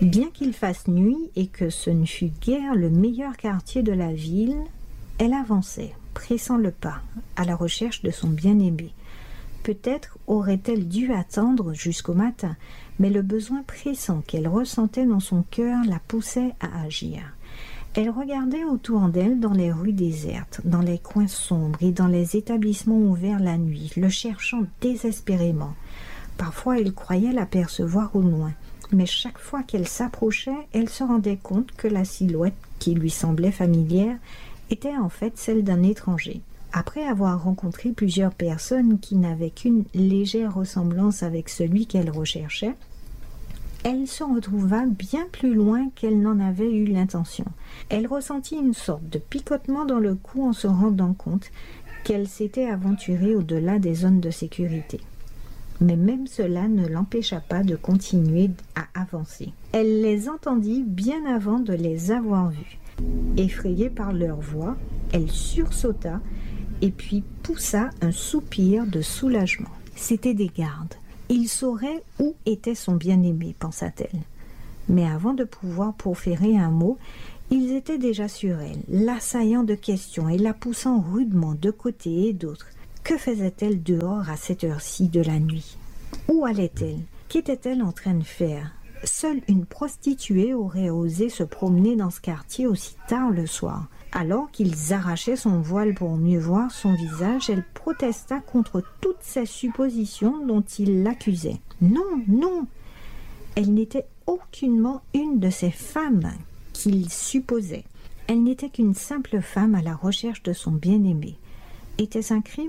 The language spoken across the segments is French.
Bien qu'il fasse nuit et que ce ne fût guère le meilleur quartier de la ville, elle avançait, pressant le pas, à la recherche de son bien-aimé. Peut-être aurait-elle dû attendre jusqu'au matin, mais le besoin pressant qu'elle ressentait dans son cœur la poussait à agir. Elle regardait autour d'elle dans les rues désertes, dans les coins sombres et dans les établissements ouverts la nuit, le cherchant désespérément. Parfois, elle croyait l'apercevoir au loin, mais chaque fois qu'elle s'approchait, elle se rendait compte que la silhouette qui lui semblait familière était en fait celle d'un étranger. Après avoir rencontré plusieurs personnes qui n'avaient qu'une légère ressemblance avec celui qu'elle recherchait, elle se retrouva bien plus loin qu'elle n'en avait eu l'intention. Elle ressentit une sorte de picotement dans le cou en se rendant compte qu'elle s'était aventurée au-delà des zones de sécurité. Mais même cela ne l'empêcha pas de continuer à avancer. Elle les entendit bien avant de les avoir vus. Effrayée par leur voix, elle sursauta et puis poussa un soupir de soulagement. C'étaient des gardes. Ils sauraient où était son bien-aimé, pensa-t-elle. Mais avant de pouvoir proférer un mot, ils étaient déjà sur elle, l'assaillant de questions et la poussant rudement de côté et d'autre. Que faisait-elle dehors à cette heure-ci de la nuit? Où allait-elle? Qu'était-elle en train de faire? Seule une prostituée aurait osé se promener dans ce quartier aussi tard le soir. Alors qu'ils arrachaient son voile pour mieux voir son visage, elle protesta contre toutes ces suppositions dont ils l'accusaient. Non, non, elle n'était aucunement une de ces femmes qu'il supposait. Elle n'était qu'une simple femme à la recherche de son bien-aimé. Était-ce un crime?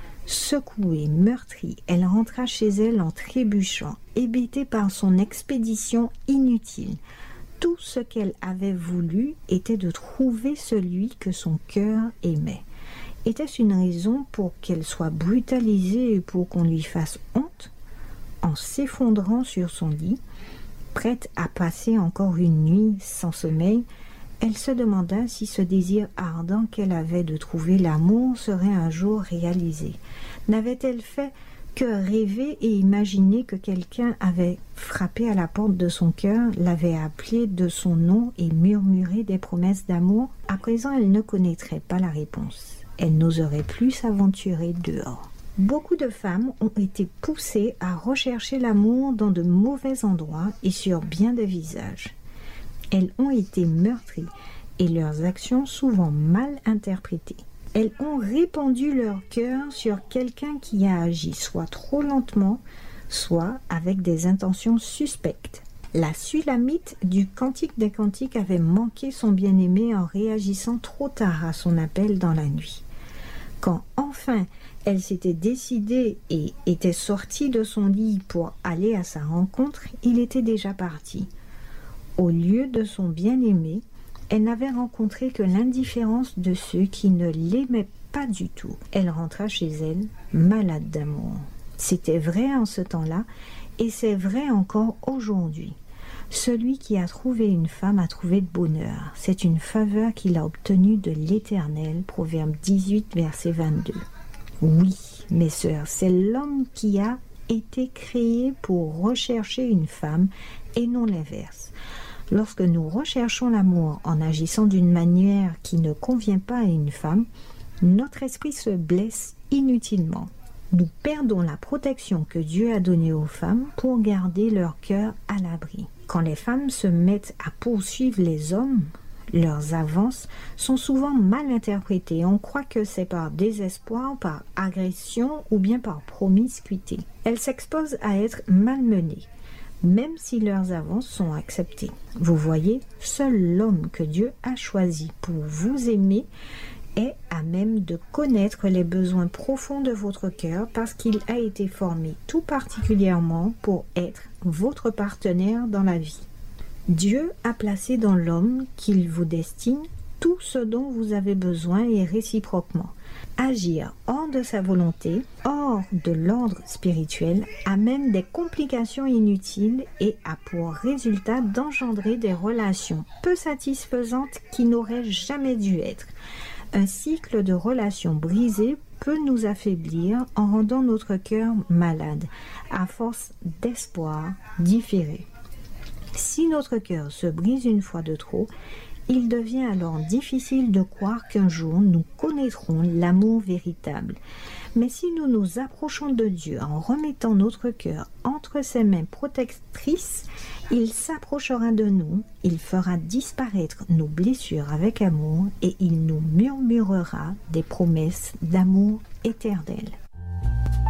Secouée, meurtrie, elle rentra chez elle en trébuchant, hébétée par son expédition inutile. Tout ce qu'elle avait voulu était de trouver celui que son cœur aimait. Était-ce une raison pour qu'elle soit brutalisée et pour qu'on lui fasse honte? En s'effondrant sur son lit, prête à passer encore une nuit sans sommeil, elle se demanda si ce désir ardent qu'elle avait de trouver l'amour serait un jour réalisé. N'avait-elle fait que rêver et imaginer que quelqu'un avait frappé à la porte de son cœur, l'avait appelé de son nom et murmuré des promesses d'amour? À présent, elle ne connaîtrait pas la réponse. Elle n'oserait plus s'aventurer dehors. Beaucoup de femmes ont été poussées à rechercher l'amour dans de mauvais endroits et sur bien des visages. Elles ont été meurtries et leurs actions souvent mal interprétées. Elles ont répandu leur cœur sur quelqu'un qui a agi soit trop lentement, soit avec des intentions suspectes. La Sulamite du Cantique des Cantiques avait manqué son bien-aimé en réagissant trop tard à son appel dans la nuit. Quand enfin elle s'était décidée et était sortie de son lit pour aller à sa rencontre, il était déjà parti. Au lieu de son bien-aimé, elle n'avait rencontré que l'indifférence de ceux qui ne l'aimaient pas du tout. Elle rentra chez elle, malade d'amour. C'était vrai en ce temps-là, et c'est vrai encore aujourd'hui. Celui qui a trouvé une femme a trouvé le bonheur. C'est une faveur qu'il a obtenue de l'Éternel. Proverbe 18, verset 22. Oui, mes sœurs, c'est l'homme qui a été créé pour rechercher une femme et non l'inverse. Lorsque nous recherchons l'amour en agissant d'une manière qui ne convient pas à une femme, notre esprit se blesse inutilement. Nous perdons la protection que Dieu a donnée aux femmes pour garder leur cœur à l'abri. Quand les femmes se mettent à poursuivre les hommes, leurs avances sont souvent mal interprétées. On croit que c'est par désespoir, par agression ou bien par promiscuité. Elles s'exposent à être malmenées, même si leurs avances sont acceptées. Vous voyez, seul l'homme que Dieu a choisi pour vous aimer est à même de connaître les besoins profonds de votre cœur parce qu'il a été formé tout particulièrement pour être votre partenaire dans la vie. Dieu a placé dans l'homme qu'il vous destine tout ce dont vous avez besoin et réciproquement. Agir hors de sa volonté, hors de l'ordre spirituel, amène des complications inutiles et a pour résultat d'engendrer des relations peu satisfaisantes qui n'auraient jamais dû être. Un cycle de relations brisées peut nous affaiblir en rendant notre cœur malade, à force d'espoir différé. Si notre cœur se brise une fois de trop, il devient alors difficile de croire qu'un jour nous connaîtrons l'amour véritable. Mais si nous nous approchons de Dieu en remettant notre cœur entre ses mains protectrices, il s'approchera de nous, il fera disparaître nos blessures avec amour et il nous murmurera des promesses d'amour éternel.